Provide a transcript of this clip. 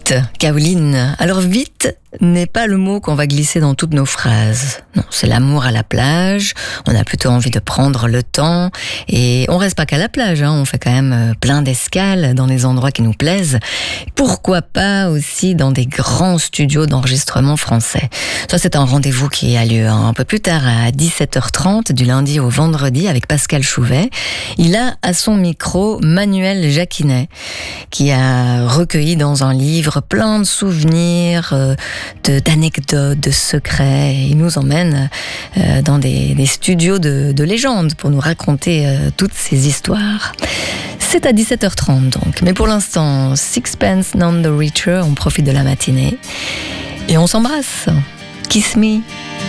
Vite, Caroline. Alors vite n'est pas le mot qu'on va glisser dans toutes nos phrases. Non, c'est l'amour à la plage. On a plutôt envie de prendre le temps. Et on reste pas qu'à la plage, hein. On fait quand même plein d'escales dans des endroits qui nous plaisent. Pourquoi pas aussi dans des grands studios d'enregistrement français. Ça, c'est un rendez-vous qui a lieu un peu plus tard à 17h30 du lundi au vendredi avec Pascal Chouvet. Il a à son micro Manuel Jacquinet qui a recueilli dans un livre plein de souvenirs, d'anecdotes, de secrets. Il nous emmène dans des studios de légende pour nous raconter toutes ces histoires. C'est à 17h30 donc. Mais pour l'instant, Sixpence None the Richer, on profite de la matinée et on s'embrasse. Kiss me.